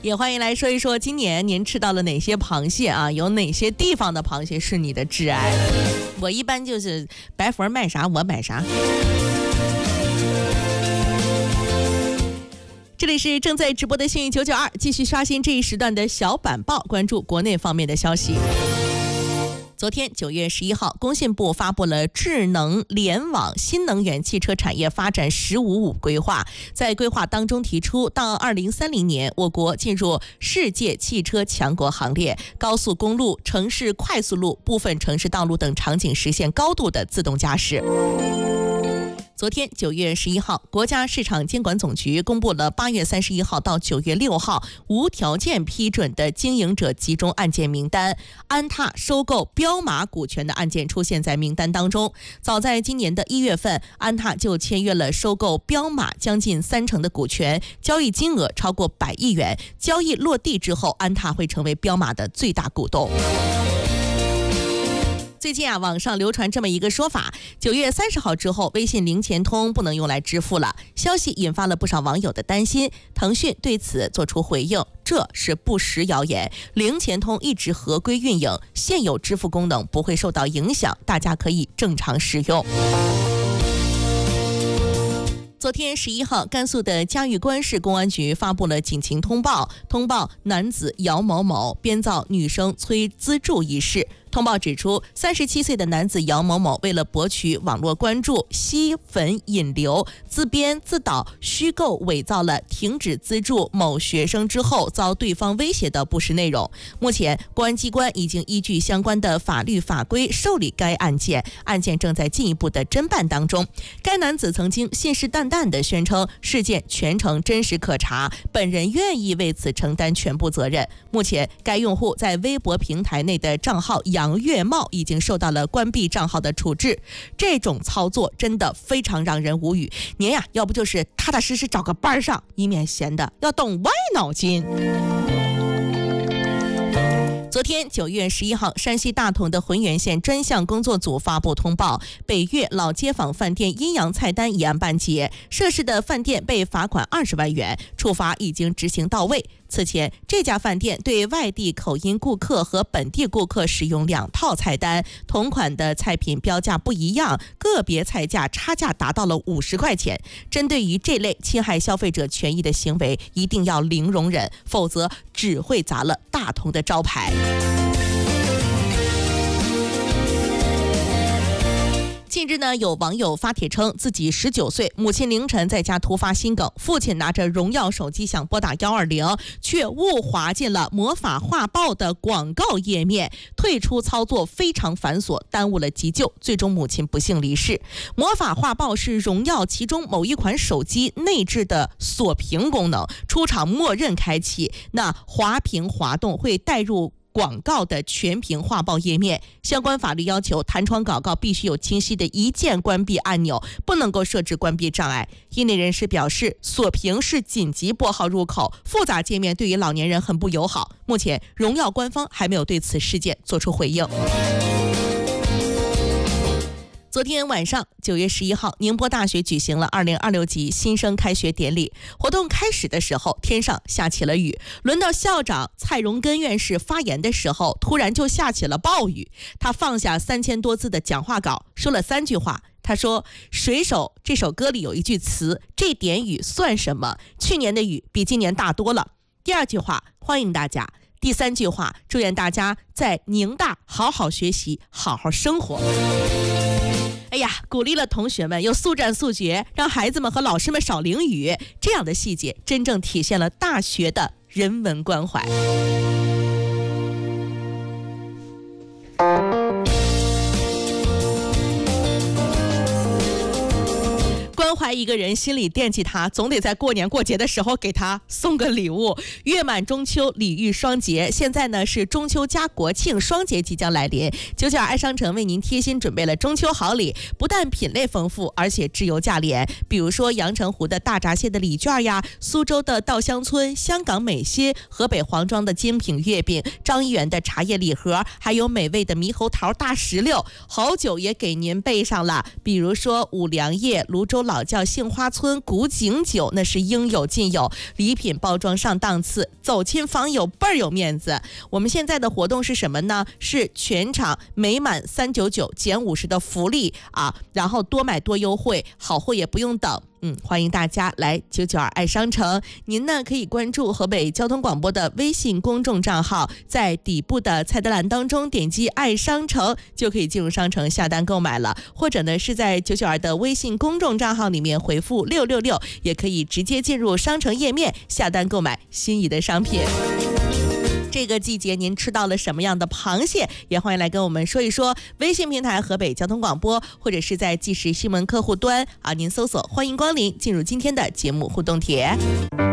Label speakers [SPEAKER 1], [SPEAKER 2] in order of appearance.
[SPEAKER 1] 也欢迎来说一说今年您吃到了哪些螃蟹啊？有哪些地方的螃蟹是你的挚爱？我一般就是白佛卖啥我买啥。这里是正在直播的幸运992，继续刷新这一时段的小板报，关注国内方面的消息。昨天9月11号，工信部发布了智能联网新能源汽车产业发展“15+5”规划。在规划当中提出，到2030年，我国进入世界汽车强国行列，高速公路、城市快速路、部分城市道路等场景实现高度的自动驾驶。昨天9月11号，国家市场监管总局公布了8月31号到9月6号无条件批准的经营者集中案件名单。安踏收购彪马股权的案件出现在名单当中。早在今年的1月份，安踏就签约了收购彪马将近30%的股权，交易金额超过100亿元。交易落地之后，安踏会成为彪马的最大股东。最近网上流传这么一个说法，9月30号之后，微信零钱通不能用来支付了。消息引发了不少网友的担心，腾讯对此做出回应，这是不实谣言，零钱通一直合规运营，现有支付功能不会受到影响，大家可以正常使用。昨天11号，甘肃的嘉峪关市公安局发布了警情通报，男子姚某某编造女生催资助一事。通报指出，37岁的男子姚某某为了博取网络关注，吸粉引流，自编自导虚构伪造了停止资助某学生之后遭对方威胁的不实内容。目前公安机关已经依据相关的法律法规受理该案件，案件正在进一步的侦办当中。该男子曾经信誓旦旦地宣称事件全程真实可查，本人愿意为此承担全部责任。目前该用户在微博平台内的账号杨月茂已经受到了关闭账号的处置。这种操作真的非常让人无语，您呀，要不就是踏踏实实找个班上，以免闲的要动歪脑筋。昨天9月11号，山西大同的浑源县专项工作组发布通报，北岳老街坊饭店阴阳菜单一案办结，涉事的饭店被罚款20万元，处罚已经执行到位。此前，这家饭店对外地口音顾客和本地顾客使用2套菜单，同款的菜品标价不一样，个别菜价差价达到了50块钱。针对于这类侵害消费者权益的行为，一定要零容忍，否则只会砸了大同的招牌。近日呢，有网友发帖称自己19岁，母亲凌晨在家突发心梗，父亲拿着荣耀手机想拨打120，却误滑进了魔法画报的广告页面，退出操作非常繁琐，耽误了急救，最终母亲不幸离世。魔法画报是荣耀其中某一款手机内置的锁屏功能，出厂默认开启，那滑屏滑动会带入广告的全屏画报页面。相关法律要求，弹窗广告必须有清晰的一键关闭按钮，不能够设置关闭障碍。业内人士表示，锁屏是紧急拨号入口，复杂界面对于老年人很不友好。目前荣耀官方还没有对此事件做出回应。昨天晚上9月11号，宁波大学举行了2026级新生开学典礼。活动开始的时候，天上下起了雨，轮到校长蔡荣根院士发言的时候，突然就下起了暴雨。他放下3000多字的讲话稿，说了3句话。他说，水手这首歌里有一句词，这点雨算什么，去年的雨比今年大多了。第2句话，欢迎大家。第3句话，祝愿大家在宁大好好学习，好好生活。哎呀，鼓励了同学们，又速战速决，让孩子们和老师们少淋雨，这样的细节真正体现了大学的人文关怀。关怀一个人，心里惦记他，总得在过年过节的时候给他送个礼物。月满中秋，礼遇双节，现在呢是中秋加国庆双节即将来临，992爱商城为您贴心准备了中秋好礼，不但品类丰富，而且质优价廉。比如说阳澄湖的大闸蟹的礼券呀，苏州的稻香村、香港美歇、河北黄庄的精品月饼、张一元的茶叶礼盒，还有美味的猕猴桃大石榴。好酒也给您备上了，比如说五粮液、泸州老窖叫杏花村古井酒，那是应有尽有，礼品包装上档次，走亲访友倍儿有面子。我们现在的活动是什么呢？是全场每满399减50的福利啊，然后多买多优惠，好货也不用等。欢迎大家来992爱商城。您呢可以关注河北交通广播的微信公众账号，在底部的菜单栏当中点击爱商城，就可以进入商城下单购买了。或者呢是在992的微信公众账号里面回复666，也可以直接进入商城页面下单购买心仪的商品。这个季节您吃到了什么样的螃蟹？也欢迎来跟我们说一说。微信平台河北交通广播，或者是在即时新闻客户端啊，您搜索欢迎光临，进入今天的节目互动帖。